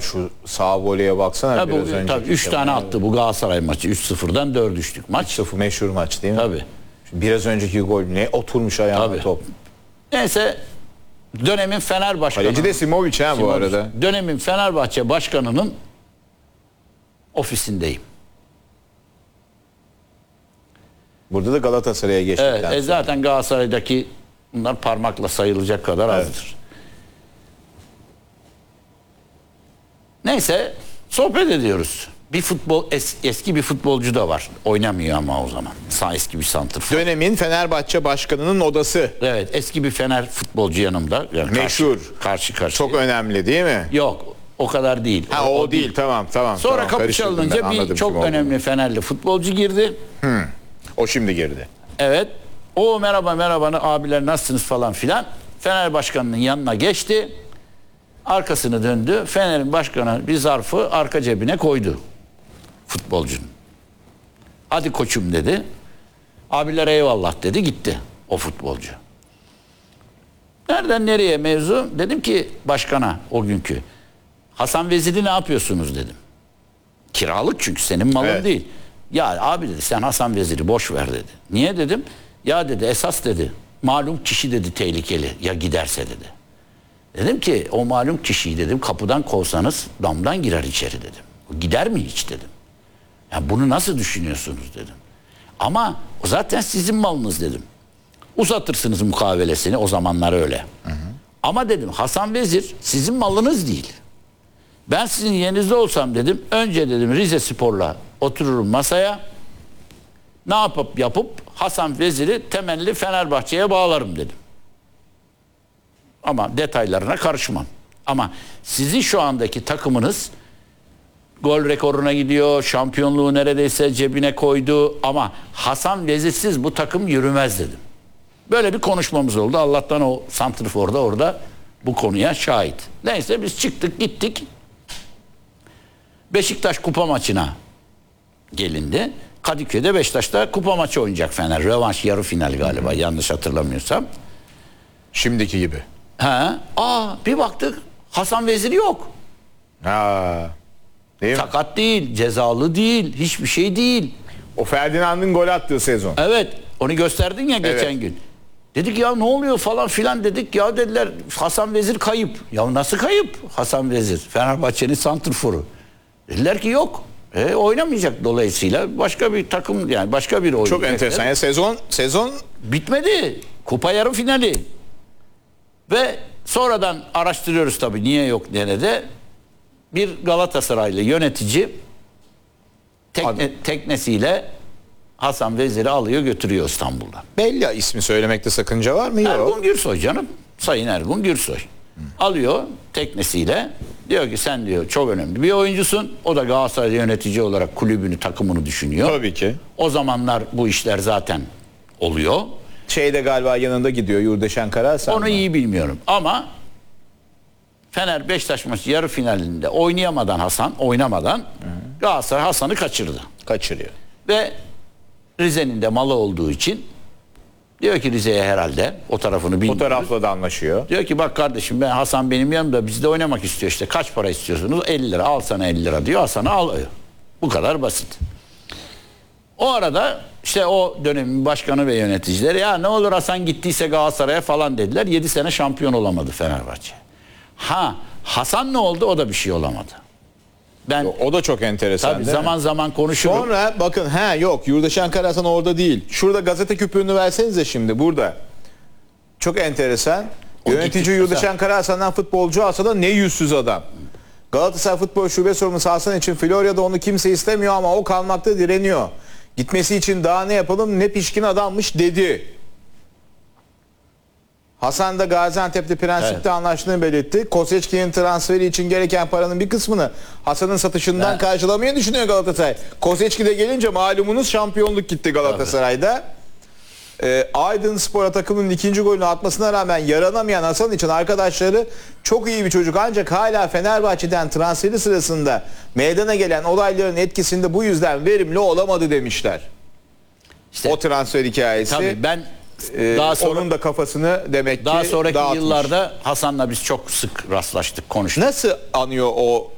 şu sağ voleye baksana Tabii, biraz önce. tabii 3 tane attı bu Galatasaray maçı. 3-0'dan 4 düştük maç. 0 meşhur maç değil mi? Tabii. Biraz önceki gol ne oturmuş ayağına Tabii. top. Neyse dönemin Fener Başkanı. Kaleci de Simovic ha bu arada. Dönemin Fenerbahçe Başkanı'nın ofisindeyim. Burada da Galatasaray'a geçtikten Evet, sonra. zaten Galatasaray'daki bunlar parmakla sayılacak kadar azdır. Neyse sohbet ediyoruz. Bir eski bir futbolcu da var. Oynamıyor ama o zaman. Eski bir santrfor. Dönemin Fenerbahçe Başkanı'nın odası. Evet, eski bir Fener futbolcu yanımda. Yani Meşhur. Karşı karşıya. Çok önemli değil mi? Yok, o kadar değil. Ha o değil, tamam. Sonra tamam, kapı karıştırdım ben, çalınınca bir anladım çok kim olduğunu. önemli Fenerli futbolcu girdi. O şimdi girdi. Evet. O merhaba abiler nasılsınız falan filan. Fener Başkanı'nın yanına geçti. Arkasını döndü. Fener'in başkanı bir zarfı arka cebine koydu. Futbolcunun. Hadi koçum dedi. Abiler eyvallah dedi, gitti o futbolcu. Nereden nereye mevzu? Dedim ki başkana o günkü. Hasan Vezir'i ne yapıyorsunuz dedim. Kiralık çünkü senin malın Evet. değil. Ya abi dedi sen Hasan Vezir'i boş ver dedi. Niye dedim? Ya dedi esas dedi malum kişi dedi tehlikeli ya giderse dedi. Dedim ki o malum kişiyi dedim kapıdan kovsanız damdan girer içeri dedim. O gider mi hiç dedim. Ya bunu nasıl düşünüyorsunuz dedim. Ama o zaten sizin malınız dedim. Uzatırsınız mukavelesini, o zamanlar öyle. Ama dedim Hasan Vezir sizin malınız değil. Ben sizin yerinizde olsam dedim önce dedim Rize Spor'la otururum masaya. Ne yapıp Hasan Vezir'i temelli Fenerbahçe'ye bağlarım dedim. Ama detaylarına karışmam. Ama sizin şu andaki takımınız gol rekoruna gidiyor. Şampiyonluğu neredeyse cebine koydu. Ama Hasan Vezir'siz bu takım yürümez dedim. Böyle bir konuşmamız oldu. Allah'tan o santrfor da orada bu konuya şahit. Neyse biz çıktık gittik. Beşiktaş kupa maçına gelindi. Kadıköy'de Beşiktaş'ta kupa maçı oynayacak Fener. Rövanş yarı final galiba yanlış hatırlamıyorsam. Şimdiki gibi. Bir baktık Hasan Vezir yok. Değil mi? Sakat değil, cezalı değil, hiçbir şey değil. O Ferdinand'ın gol attığı sezon. Evet, onu gösterdin ya geçen Evet. gün. Dedik ya ne oluyor falan filan dedik. Ya dediler Hasan Vezir kayıp. Ya nasıl kayıp Hasan Vezir? Fenerbahçe'nin santrforu. Dediler ki yok. Oynamayacak dolayısıyla başka bir takım yani başka bir oyun. Çok enteresan. Ya sezon bitmedi. Kupa yarı finali. Ve sonradan araştırıyoruz tabii niye yok nerede. Bir Galatasaraylı yönetici teknesiyle Hasan Vezir'i alıyor götürüyor İstanbul'dan. belli ismi söylemekte sakınca var mı? Yok. Ergun Gürsoy canım. Sayın Ergun Gürsoy. Alıyor teknesiyle. Diyor ki sen diyor çok önemli bir oyuncusun. O da Galatasaray yönetici olarak kulübünü, takımını düşünüyor. Tabii ki. O zamanlar bu işler zaten oluyor. Şeyde galiba yanında gidiyor Yurdaşan Karahasan. Onu iyi bilmiyorum ama Fener Beşiktaş maçı yarı finalinde oynamadan Galatasaray Hasan'ı kaçırıyor. ve Rize'nin de malı olduğu için diyor ki Rize'ye herhalde o tarafını O bilmiyoruz. tarafla da anlaşıyor. Diyor ki bak kardeşim Hasan benim yanımda bizde oynamak istiyor işte kaç para istiyorsunuz 50 lira al sana 50 lira diyor Hasan'ı alıyor. Bu kadar basit. O arada işte o dönemin başkanı ve yöneticileri ya ne olur Hasan gittiyse Galatasaray'a falan dediler. 7 sene şampiyon olamadı Fenerbahçe. Hasan ne oldu o da bir şey olamadı. Ben O da çok enteresan tabii değil mi? zaman konuşurum. Sonra bakın yok Yurdaşan Karahasan orada değil. Şurada gazete küpürünü versenize şimdi burada. Çok enteresan. Yönetici gitti Yurdaşan Karahasan'dan futbolcu alsa da ne yüzsüz adam. Galatasaray Futbol Şube Sorumlusu Hasan için Florya'da onu kimse istemiyor ama o kalmakta direniyor. Gitmesi için daha ne yapalım ne pişkin adammış dedi. Hasan da Gaziantep'te prensipte anlaştığını belirtti. Koseçki'nin transferi için gereken paranın bir kısmını Hasan'ın satışından karşılamayı düşünüyor Galatasaray. Koseçki de gelince malumunuz şampiyonluk gitti Galatasaray'da. Aydın Spor'a takımın ikinci golünü atmasına rağmen yaranamayan Hasan için arkadaşları çok iyi bir çocuk ancak hala Fenerbahçe'den transferi sırasında meydana gelen olayların etkisinde bu yüzden verimli olamadı demişler. İşte, o transfer hikayesi. Tabii ben daha sonra onun da kafasını demek ki daha sonraki dağıtmış. yıllarda Hasan'la biz çok sık rastlaştık, konuştuk. Nasıl anıyor o